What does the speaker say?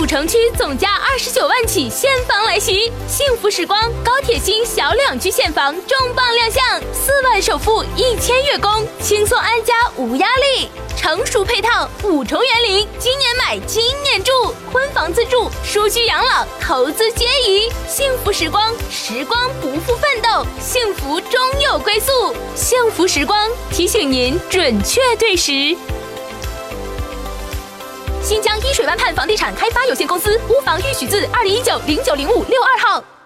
城区总价29万起现房来袭，幸福时光高铁新小两居现房重磅亮相，4万首付1000月供，轻松安家无压力。成熟配套5重园林，今年买今年住，婚房自住、舒居养老、投资皆宜。幸福时光，时光不负奋斗，幸福终有归宿。幸福时光提醒您准确对时。新疆伊水湾畔房地产开发有限公司，屋房预许字2019090562号。